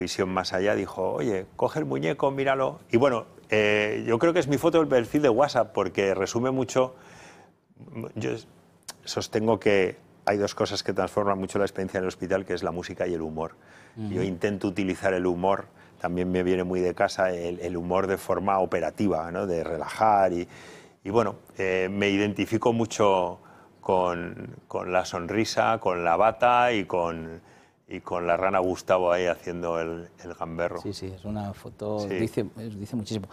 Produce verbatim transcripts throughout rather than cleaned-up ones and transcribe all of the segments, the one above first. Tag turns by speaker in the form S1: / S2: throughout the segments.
S1: visión más allá, dijo, oye, coge el muñeco, míralo. Y bueno, eh, yo creo que es mi foto del perfil de WhatsApp, porque resume mucho. Yo sostengo que hay dos cosas que transforman mucho la experiencia en el hospital, que es la música y el humor. Uh-huh. Yo intento utilizar el humor, también me viene muy de casa el, el humor de forma operativa, ¿no? De relajar. Y, y bueno, eh, me identifico mucho con, con la sonrisa, con la bata y con... y con la rana Gustavo ahí haciendo el, el gamberro.
S2: Sí, sí, es una foto, sí. dice, dice muchísimo.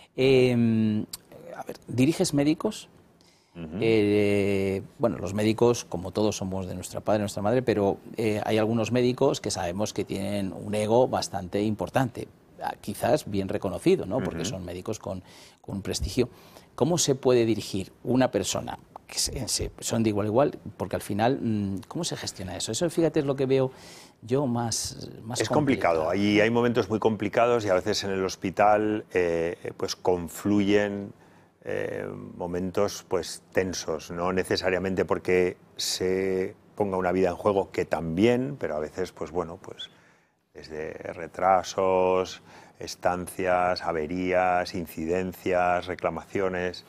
S2: Eh, a ver, ¿diriges médicos? Uh-huh. eh, bueno, los médicos, como todos, somos de nuestra padre, nuestra madre, pero eh, hay algunos médicos que sabemos que tienen un ego bastante importante, quizás bien reconocido, ¿no? Porque uh-huh. son médicos con, con prestigio. ¿Cómo se puede dirigir una persona? Que se, son de igual a igual, porque al final, ¿cómo se gestiona eso? Eso, fíjate, es lo que veo yo más, más
S1: es complicado. Hay, hay momentos muy complicados y a veces en el hospital eh, pues confluyen eh, momentos pues tensos, no necesariamente porque se ponga una vida en juego, que también, pero a veces pues bueno, pues desde retrasos, estancias, averías, incidencias, reclamaciones.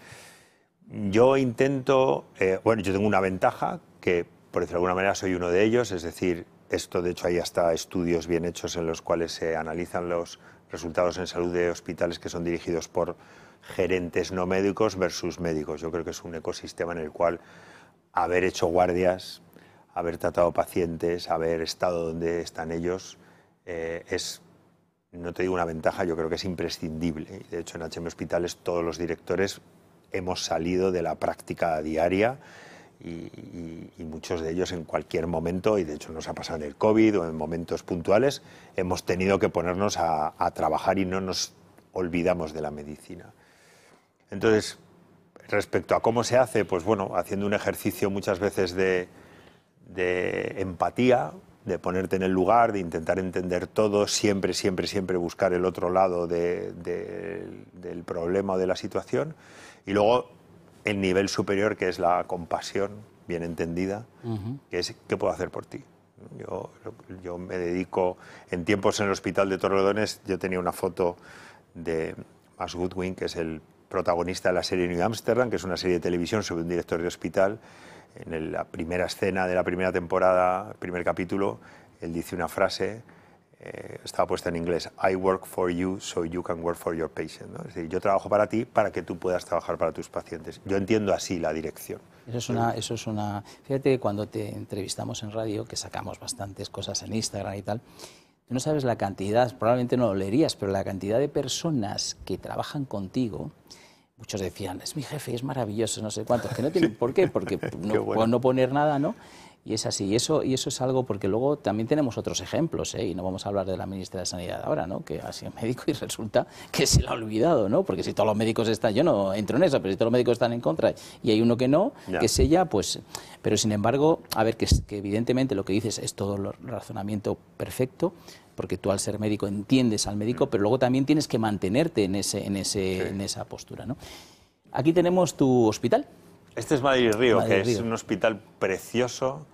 S1: Yo intento, eh, bueno, yo tengo una ventaja, que por decirlo de alguna manera soy uno de ellos, es decir, esto de hecho hay hasta estudios bien hechos en los cuales se analizan los resultados en salud de hospitales que son dirigidos por gerentes no médicos versus médicos. Yo creo que es un ecosistema en el cual haber hecho guardias, haber tratado pacientes, haber estado donde están ellos, eh, es, no te digo una ventaja, yo creo que es imprescindible. De hecho en H M Hospitales todos los directores hemos salido de la práctica diaria y, y, y muchos de ellos en cualquier momento, y de hecho nos ha pasado en el COVID o en momentos puntuales, hemos tenido que ponernos a, a trabajar y no nos olvidamos de la medicina. Entonces, respecto a cómo se hace, pues bueno, haciendo un ejercicio muchas veces de, de empatía, de ponerte en el lugar, de intentar entender todo, siempre, siempre, siempre buscar el otro lado de, de, del problema o de la situación. Y luego el nivel superior, que es la compasión, bien entendida, uh-huh. que es ¿qué puedo hacer por ti? Yo, yo me dedico, en tiempos en el hospital de Torrelodones, yo tenía una foto de Max Goodwin, que es el protagonista de la serie New Amsterdam, que es una serie de televisión sobre un director de hospital. En el, la primera escena de la primera temporada, el primer capítulo, él dice una frase, eh, estaba puesta en inglés, I work for you so you can work for your patient, ¿no? Es decir, yo trabajo para ti para que tú puedas trabajar para tus pacientes. Yo entiendo así la dirección.
S2: Eso es una, eso es una... Fíjate, cuando te entrevistamos en radio, que sacamos bastantes cosas en Instagram y tal, tú no sabes la cantidad, probablemente no lo leerías, pero la cantidad de personas que trabajan contigo. Muchos decían, es mi jefe, es maravilloso, no sé cuántos, que no tienen sí. por qué, porque no, bueno. no poner nada, ¿no? Y es así, y eso, y eso es algo, porque luego también tenemos otros ejemplos, ¿eh? Y no vamos a hablar de la ministra de Sanidad ahora, ¿no? Que ha sido médico y resulta que se la ha olvidado, ¿no? Porque si todos los médicos están, yo no entro en eso, pero si todos los médicos están en contra y hay uno que no, ya. que es ella, pues... Pero sin embargo, a ver, que, que evidentemente lo que dices es todo el razonamiento perfecto, porque tú al ser médico entiendes al médico, pero luego también tienes que mantenerte en, ese, en, ese, sí. en esa postura, ¿no? Aquí tenemos tu hospital.
S1: Este es Madrid Río,
S2: Madrid
S1: que
S2: Río.
S1: es un hospital precioso,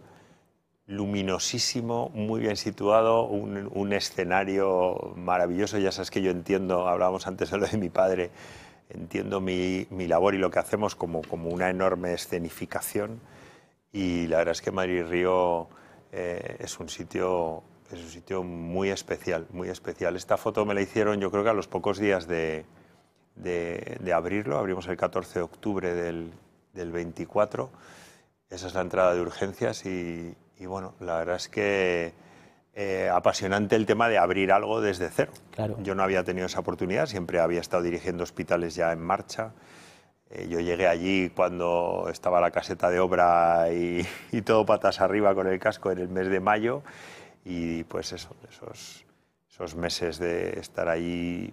S1: luminosísimo, muy bien situado, un, un escenario maravilloso. Ya sabes que yo entiendo, hablábamos antes de lo de mi padre, entiendo mi, mi labor y lo que hacemos como, como una enorme escenificación. Y la verdad es que Madrid Río eh, es un sitio... Es un sitio muy especial, muy especial. Esta foto me la hicieron yo creo que a los pocos días de, de, de abrirlo. Abrimos el catorce de octubre del, del veinticuatro. Esa es la entrada de urgencias y, y bueno, la verdad es que eh, apasionante el tema de abrir algo desde cero.
S2: Claro.
S1: Yo no había tenido esa oportunidad, siempre había estado dirigiendo hospitales ya en marcha. Eh, yo llegué allí cuando estaba la caseta de obra y, y todo patas arriba con el casco en el mes de mayo. Y pues eso, esos, esos meses de estar ahí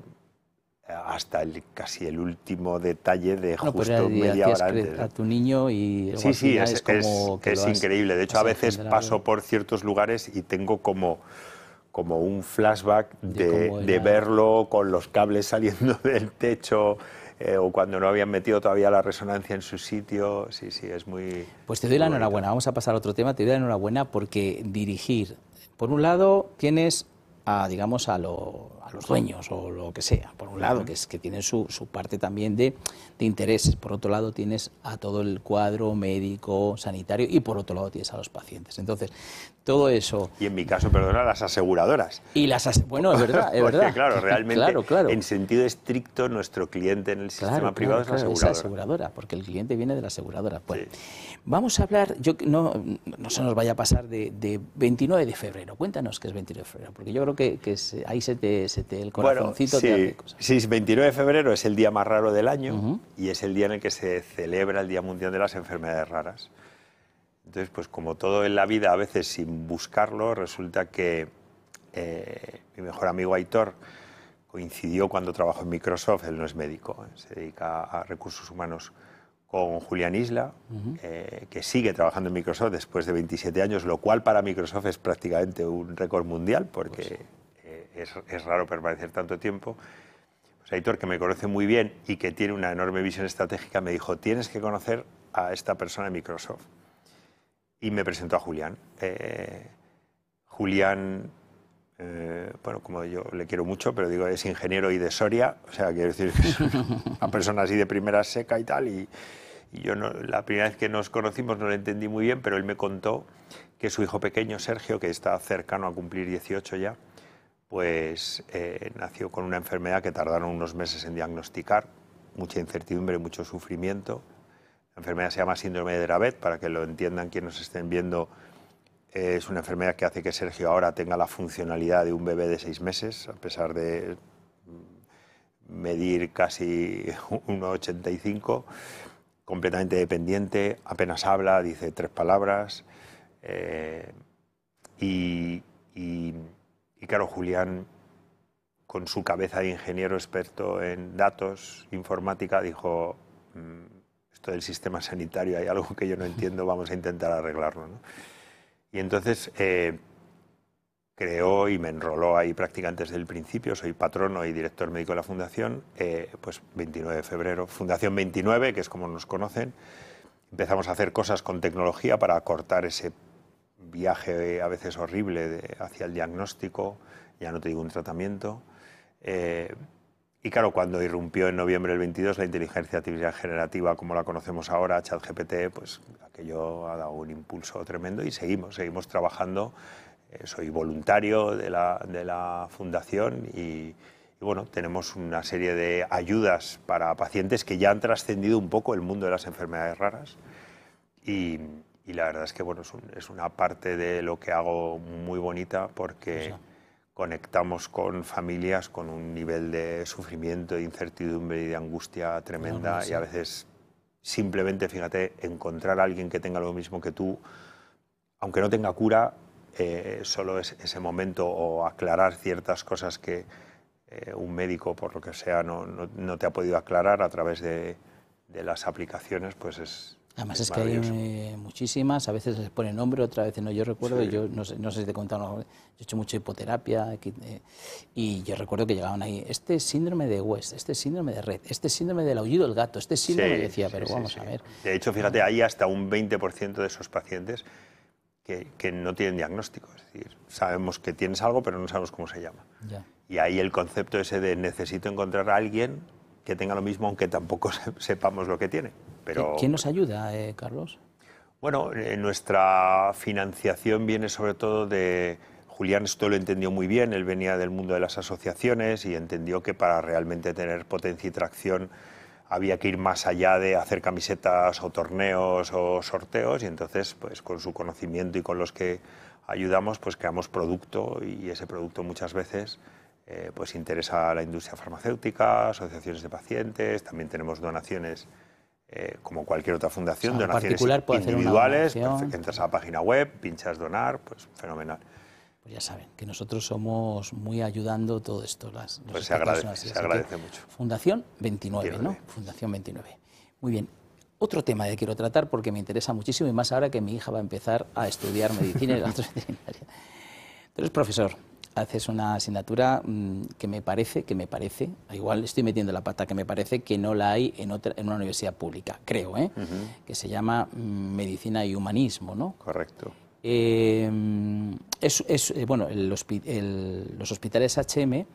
S1: hasta el, casi el último detalle de
S2: no,
S1: justo media hora antes.
S2: A tu niño y
S1: sí, sí, es,
S2: es, como
S1: es,
S2: que
S1: es
S2: has,
S1: increíble. De hecho, a veces paso por ciertos lugares y tengo como, como un flashback de, de, de verlo con los cables saliendo del techo. Eh, o cuando no habían metido todavía la resonancia en su sitio. Sí, sí, es muy...
S2: Pues te doy la enhorabuena, vamos a pasar a otro tema, te doy la enhorabuena porque dirigir, por un lado tienes a, digamos, a, lo, a los dueños o lo que sea, por un lado, que es que tienen su, su parte también de, de intereses, por otro lado tienes a todo el cuadro médico, sanitario, y por otro lado tienes a los pacientes. Entonces, todo eso...
S1: Y en mi caso, perdona, las aseguradoras.
S2: Y las ase... Bueno, es verdad, es verdad.
S1: Porque, claro, realmente,
S2: claro, claro.
S1: en sentido estricto, nuestro cliente en el
S2: claro,
S1: sistema privado
S2: claro,
S1: es la
S2: claro,
S1: aseguradora.
S2: Es la aseguradora, porque el cliente viene de la aseguradora. Bueno,
S1: sí.
S2: Vamos a hablar, yo no, no se nos vaya a pasar de, de veintinueve de febrero. Cuéntanos qué es veintinueve de febrero, porque yo creo que, que es, ahí se te, se te el corazoncito
S1: bueno, sí,
S2: te hace cosas.
S1: Sí, veintinueve de febrero es el día más raro del año
S2: Uh-huh.
S1: y es el día en el que se celebra el Día Mundial de las Enfermedades Raras. Entonces, pues como todo en la vida, a veces sin buscarlo, resulta que eh, mi mejor amigo Aitor coincidió cuando trabajó en Microsoft, él no es médico, se dedica a recursos humanos, con Julián Isla, uh-huh. eh, que sigue trabajando en Microsoft después de veintisiete años, lo cual para Microsoft es prácticamente un récord mundial, porque pues sí. eh, es, es raro permanecer tanto tiempo. Pues Aitor, que me conoce muy bien y que tiene una enorme visión estratégica, me dijo, tienes que conocer a esta persona de Microsoft. Y me presentó a Julián. Eh, Julián, eh, bueno, como yo le quiero mucho, pero digo, es ingeniero y de Soria, o sea, quiero decir, es una persona así de primera seca y tal, y, y yo no, la primera vez que nos conocimos no lo entendí muy bien, pero él me contó que su hijo pequeño, Sergio, que está cercano a cumplir dieciocho ya, pues eh, nació con una enfermedad que tardaron unos meses en diagnosticar, mucha incertidumbre, mucho sufrimiento. La enfermedad se llama síndrome de Dravet, para que lo entiendan quienes nos estén viendo. Es una enfermedad que hace que Sergio ahora tenga la funcionalidad de un bebé de seis meses, a pesar de medir casi uno ochenta y cinco, completamente dependiente, apenas habla, dice tres palabras. Eh, y, y, y claro, Julián, con su cabeza de ingeniero experto en datos, informática, dijo... esto del sistema sanitario, hay algo que yo no entiendo, vamos a intentar arreglarlo, ¿no? Y entonces eh, creó y me enroló ahí prácticamente desde el principio, soy patrono y director médico de la Fundación, eh, pues veintinueve de febrero, Fundación veintinueve, que es como nos conocen. Empezamos a hacer cosas con tecnología para acortar ese viaje a veces horrible de, hacia el diagnóstico, ya no te digo un tratamiento. Eh, Y claro, cuando irrumpió en noviembre del veintidós la inteligencia artificial generativa, como la conocemos ahora, ChatGPT, pues aquello ha dado un impulso tremendo y seguimos, seguimos trabajando. Eh, soy voluntario de la, de la Fundación y, y bueno, tenemos una serie de ayudas para pacientes que ya han trascendido un poco el mundo de las enfermedades raras y, y la verdad es que bueno, es, un, es una parte de lo que hago muy bonita porque... Eso. Conectamos con familias con un nivel de sufrimiento, de incertidumbre y de angustia tremenda, no, no sé. Y a veces simplemente, fíjate, encontrar a alguien que tenga lo mismo que tú, aunque no tenga cura, eh, solo es ese momento o aclarar ciertas cosas que eh, un médico, por lo que sea, no, no, no te ha podido aclarar a través de, de las aplicaciones, pues es...
S2: Además es, es que hay eh, muchísimas, a veces les pone nombre, otras veces no. Yo recuerdo, sí. yo no sé, no sé si te he contado, yo he hecho mucha hipoterapia eh, y yo recuerdo que llegaban ahí, este síndrome de West, este síndrome de Red, este síndrome del aullido del gato, este síndrome, sí, decía, pero sí, vamos sí, a ver.
S1: De hecho, fíjate, hay hasta un veinte por ciento de esos pacientes que, que no tienen diagnóstico, es decir, sabemos que tienes algo, pero no sabemos cómo se llama.
S2: Ya.
S1: Y ahí el concepto ese de necesito encontrar a alguien que tenga lo mismo, aunque tampoco sepamos lo que tiene. Pero,
S2: ¿quién nos ayuda, eh, Carlos?
S1: Bueno, eh, nuestra financiación viene sobre todo de... Julián esto lo entendió muy bien, él venía del mundo de las asociaciones y entendió que para realmente tener potencia y tracción había que ir más allá de hacer camisetas o torneos o sorteos y entonces, pues con su conocimiento y con los que ayudamos, pues creamos producto y ese producto muchas veces... Eh, pues interesa a la industria farmacéutica, asociaciones de pacientes, también tenemos donaciones eh, como cualquier otra fundación, o sea, donaciones individuales, entras a la página web, pinchas donar, pues fenomenal.
S2: Pues ya saben, que nosotros somos muy ayudando todo esto. Las,
S1: pues se agradece, así, se agradece mucho.
S2: Fundación veintinueve, veintinueve, ¿no? Fundación veintinueve. Muy bien. Otro tema que quiero tratar porque me interesa muchísimo y más ahora que mi hija va a empezar a estudiar medicina y la otra veterinaria. Tú eres profesor. Haces una asignatura mmm, que me parece, que me parece, igual estoy metiendo la pata, que me parece que no la hay en, otra, en una universidad pública, creo, ¿eh? Uh-huh. Que se llama mmm, Medicina y Humanismo, ¿no?
S1: Correcto.
S2: Eh, es, es, eh, bueno, el hospi el, los hospitales H M